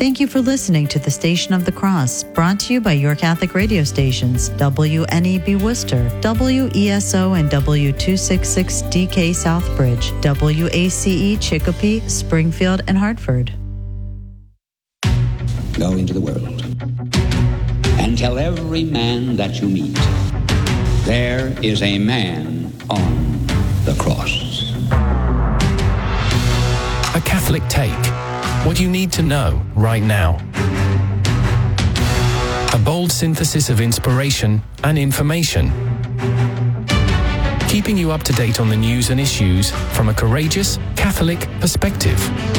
Thank you for listening to the Station of the Cross, brought to you by your Catholic radio stations, WNEB Worcester, WESO and W266DK Southbridge, WACE Chicopee, Springfield, and Hartford. Go into the world and tell every man that you meet, there is a man on the cross. A Catholic Take. What you need to know right now. A bold synthesis of inspiration and information. Keeping you up to date on the news and issues from a courageous Catholic perspective.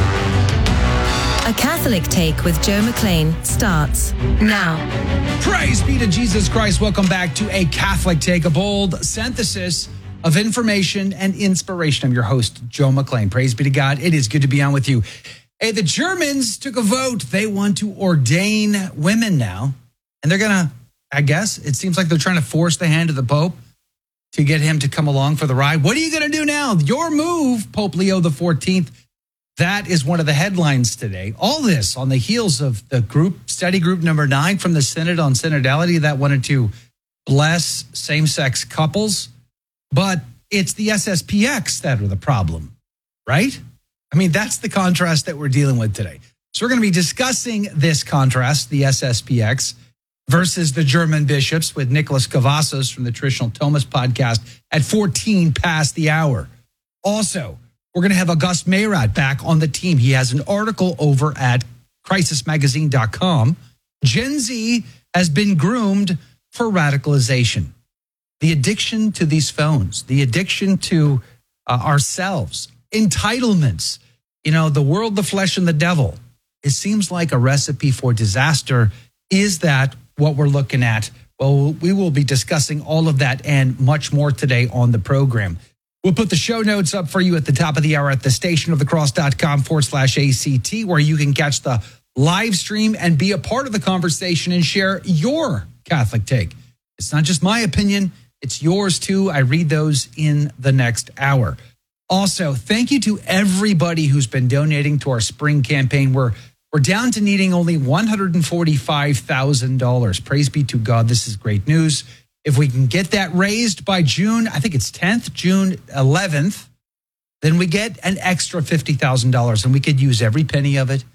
A Catholic Take with Joe McLean starts now. Praise be to Jesus Christ. Welcome back to A Catholic Take, a bold synthesis of information and inspiration. I'm your host, Joe McLean. Praise be to God. It is good to be on with you. Hey, the Germans took a vote. They want to ordain women now. And they're going to, I guess, it seems like they're trying to force the hand of the Pope to get him to come along for the ride. What are you going to do now? Your move, Pope Leo XIV. That is one of the headlines today. All this on the heels of the study group number 9 from the Synod on Synodality that wanted to bless same-sex couples. But it's the SSPX that are the problem, right? I mean, that's the contrast that we're dealing with today. So we're going to be discussing this contrast, the SSPX versus the German bishops, with Nicholas Cavazos from the Traditional Thomas podcast at 14 past the hour. Also, we're going to have August Mayrat back on the team. He has an article over at crisismagazine.com. Gen Z has been groomed for radicalization. The addiction to these phones, the addiction to ourselves, entitlements, the world, the flesh, and the devil. It seems like a recipe for disaster. Is that what we're looking at? Well, we will be discussing all of that and much more today on the program. We'll put the show notes up for you at the top of the hour at thestationofthecross.com/ACT, where you can catch the live stream and be a part of the conversation and share your Catholic take. It's not just my opinion. It's yours too. I read those in the next hour. Also, thank you to everybody who's been donating to our spring campaign. We're down to needing only $145,000. Praise be to God. This is great news. If we can get that raised by June, I think it's 10th, June 11th, then we get an extra $50,000, and we could use every penny of it.